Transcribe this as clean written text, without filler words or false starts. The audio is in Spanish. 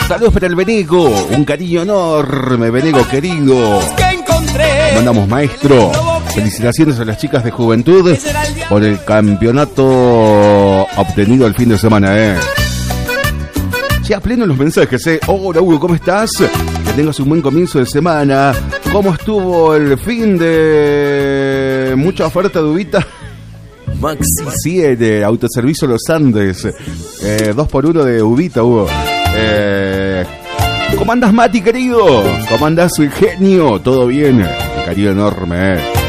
Saludos para el Benego, un cariño enorme, Benego querido. Mandamos, maestro. Felicitaciones a las chicas de Juventud por el campeonato obtenido el fin de semana, Ya pleno los mensajes, Hola Hugo, ¿cómo estás? Que tengas un buen comienzo de semana. ¿Cómo estuvo el fin de mucha oferta de uvita? Maxi 7, Autoservicio Los Andes, 2x1 de uvita, Hugo. ¿Cómo andás, Mati, querido? ¿Cómo andás, genio? ¿Todo bien? Un cariño enorme,